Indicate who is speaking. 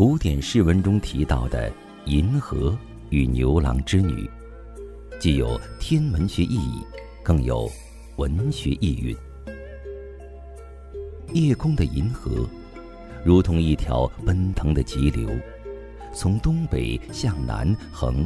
Speaker 1: 古典诗文中提到的银河与牛郎织女，既有天文学意义，更有文学意蕴。夜空的银河如同一条奔腾的急流，从东北向南横